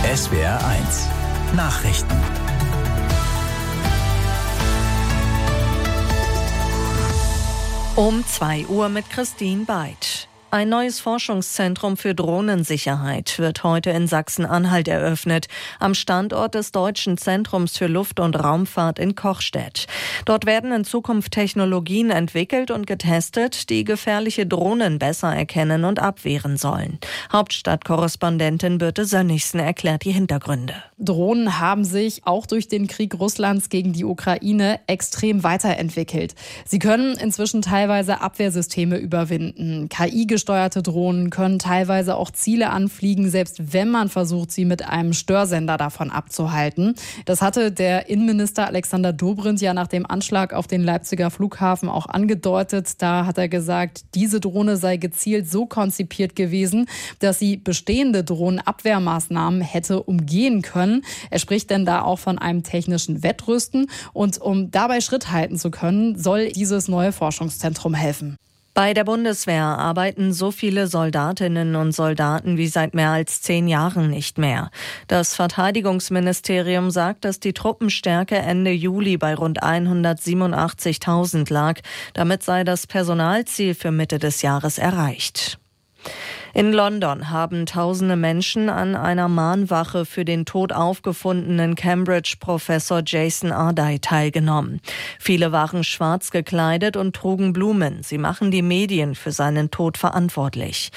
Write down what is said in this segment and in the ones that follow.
SWR1 Nachrichten. Um 2 Uhr mit Christine Beid. Ein neues Forschungszentrum für Drohnensicherheit wird heute in Sachsen-Anhalt eröffnet, am Standort des Deutschen Zentrums für Luft- und Raumfahrt in Kochstedt. Dort werden in Zukunft Technologien entwickelt und getestet, die gefährliche Drohnen besser erkennen und abwehren sollen. Hauptstadtkorrespondentin Birte Sönnigsen erklärt die Hintergründe. Drohnen haben sich auch durch den Krieg Russlands gegen die Ukraine extrem weiterentwickelt. Sie können inzwischen teilweise Abwehrsysteme überwinden. KI-gesteuerte Drohnen können teilweise auch Ziele anfliegen, selbst wenn man versucht, sie mit einem Störsender davon abzuhalten. Das hatte der Innenminister Alexander Dobrindt ja nach dem Anschlag auf den Leipziger Flughafen auch angedeutet. Da hat er gesagt, diese Drohne sei gezielt so konzipiert gewesen, dass sie bestehende Drohnenabwehrmaßnahmen hätte umgehen können. Er spricht denn da auch von einem technischen Wettrüsten. Und um dabei Schritt halten zu können, soll dieses neue Forschungszentrum helfen. Bei der Bundeswehr arbeiten so viele Soldatinnen und Soldaten wie seit mehr als 10 Jahren nicht mehr. Das Verteidigungsministerium sagt, dass die Truppenstärke Ende Juli bei rund 187.000 lag. Damit sei das Personalziel für Mitte des Jahres erreicht. In London haben tausende Menschen an einer Mahnwache für den tot aufgefundenen Cambridge-Professor Jason Ardai teilgenommen. Viele waren schwarz gekleidet und trugen Blumen. Sie machen die Medien für seinen Tod verantwortlich.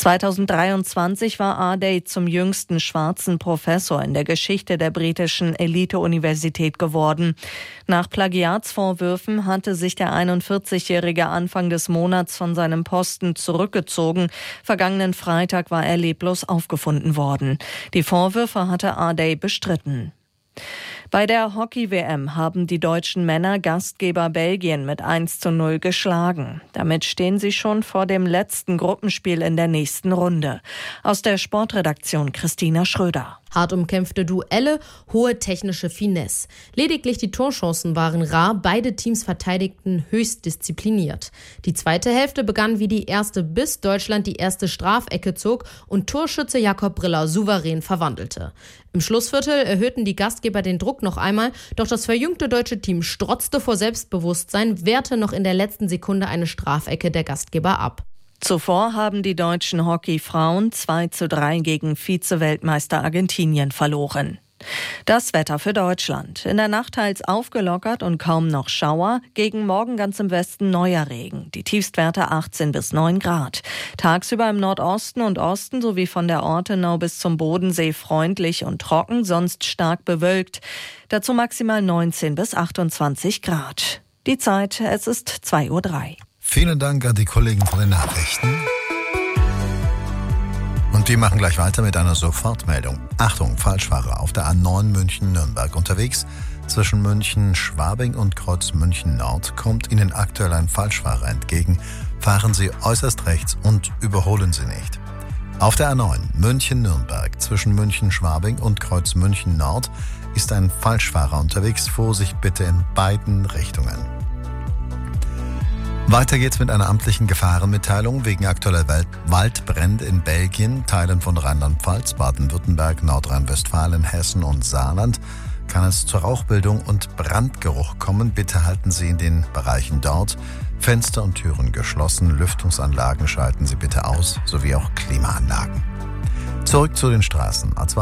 2023 war Ardai zum jüngsten schwarzen Professor in der Geschichte der britischen Elite-Universität geworden. Nach Plagiatsvorwürfen hatte sich der 41-Jährige Anfang des Monats von seinem Posten zurückgezogen. Vergangenen Freitag war er leblos aufgefunden worden. Die Vorwürfe hatte Ardai bestritten. Bei der Hockey-WM haben die deutschen Männer Gastgeber Belgien mit 1:0 geschlagen. Damit stehen sie schon vor dem letzten Gruppenspiel in der nächsten Runde. Aus der Sportredaktion Christina Schröder. Hart umkämpfte Duelle, hohe technische Finesse. Lediglich die Torchancen waren rar, beide Teams verteidigten höchst diszipliniert. Die zweite Hälfte begann wie die erste, bis Deutschland die erste Strafecke zog und Torschütze Jakob Briller souverän verwandelte. Im Schlussviertel erhöhten die Gastgeber den Druck noch einmal, doch das verjüngte deutsche Team strotzte vor Selbstbewusstsein, wehrte noch in der letzten Sekunde eine Strafecke der Gastgeber ab. Zuvor haben die deutschen Hockeyfrauen 2:3 gegen Vize-Weltmeister Argentinien verloren. Das Wetter für Deutschland. In der Nacht teils aufgelockert und kaum noch Schauer. Gegen Morgen ganz im Westen neuer Regen. Die Tiefstwerte 18 bis 9 Grad. Tagsüber im Nordosten und Osten sowie von der Ortenau bis zum Bodensee freundlich und trocken, sonst stark bewölkt. Dazu maximal 19 bis 28 Grad. Die Zeit, es ist 2:03 Uhr. Vielen Dank an die Kollegen von den Nachrichten. Und wir machen gleich weiter mit einer Sofortmeldung. Achtung, Falschfahrer auf der A9 München-Nürnberg unterwegs. Zwischen München-Schwabing und Kreuz München-Nord kommt Ihnen aktuell ein Falschfahrer entgegen. Fahren Sie äußerst rechts und überholen Sie nicht. Auf der A9 München-Nürnberg zwischen München-Schwabing und Kreuz München-Nord ist ein Falschfahrer unterwegs. Vorsicht bitte in beiden Richtungen. Weiter geht's mit einer amtlichen Gefahrenmitteilung wegen aktueller Waldbrände in Belgien, Teilen von Rheinland-Pfalz, Baden-Württemberg, Nordrhein-Westfalen, Hessen und Saarland. Kann es zur Rauchbildung und Brandgeruch kommen. Bitte halten Sie in den Bereichen dort Fenster und Türen geschlossen, Lüftungsanlagen schalten Sie bitte aus, sowie auch Klimaanlagen. Zurück zu den Straßen. A2